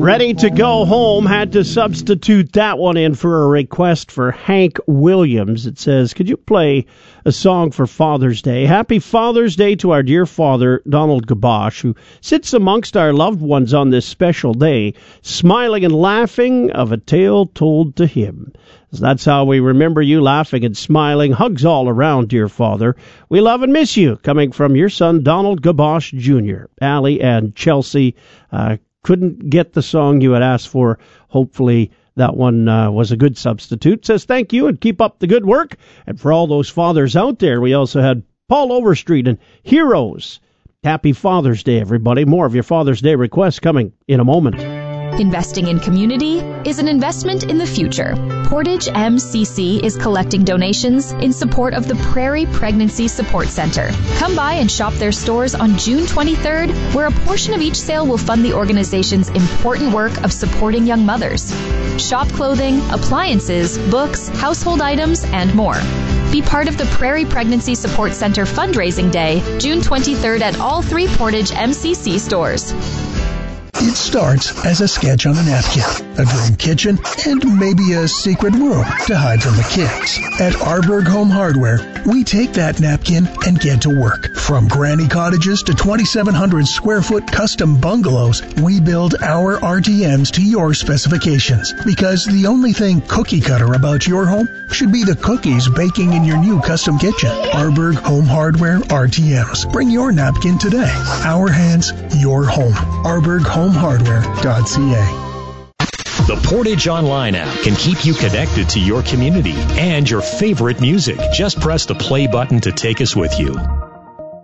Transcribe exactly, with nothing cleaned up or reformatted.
Ready to Go Home had to substitute that one in for a request for Hank Williams. It says, could you play a song for Father's Day? Happy Father's Day to our dear father, Donald Gabosh, who sits amongst our loved ones on this special day, smiling and laughing of a tale told to him. That's how we remember you, laughing and smiling. Hugs all around, dear father. We love and miss you. Coming from your son, Donald Gabosh, Junior Allie and Chelsea uh, couldn't get the song you had asked for. Hopefully that one uh, was a good substitute. Says thank you and keep up the good work. And for all those fathers out there, we also had Paul Overstreet and Heroes. Happy Father's Day, everybody. More of your Father's Day requests coming in a moment. Investing in community is an investment in the future. Portage M C C is collecting donations in support of the Prairie Pregnancy Support Center. Come by and shop their stores on June twenty-third, where a portion of each sale will fund the organization's important work of supporting young mothers. Shop clothing, appliances, books, household items, and more. Be part of the Prairie Pregnancy Support Center fundraising day, June twenty-third at all three Portage M C C stores. It starts as a sketch on a napkin, a dream kitchen, and maybe a secret room to hide from the kids. At Arberg Home Hardware, we take that napkin and get to work. From granny cottages to twenty-seven hundred square foot custom bungalows, we build our R T Ms to your specifications. Because the only thing cookie cutter about your home should be the cookies baking in your new custom kitchen. Arberg Home Hardware R T Ms. Bring your napkin today. Our hands, your home. Arberg Home Hardware dot C A. The Portage Online app can keep you connected to your community and your favorite music. Just press the play button to take us with you.